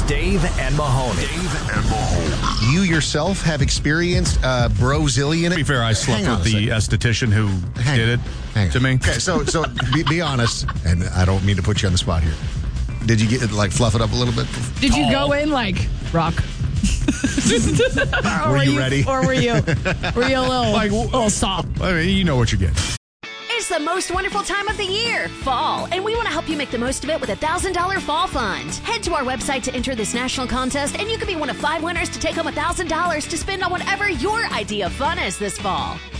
Dave and Mahoney. You yourself have experienced brozillion. To be fair, I slept with the esthetician who did it to me. Okay, so be honest, and I don't mean to put you on the spot here. Did you get fluff it up a little bit? Did you go in rock? Were you ready? Or were you a little soft? I mean, you know what you get. It's the most wonderful time of the year, fall, and we want to help you make the most of it with a $1,000 fall fund. Head to our website to enter this national contest, and you could be one of 5 winners to take home $1,000 to spend on whatever your idea of fun is this fall.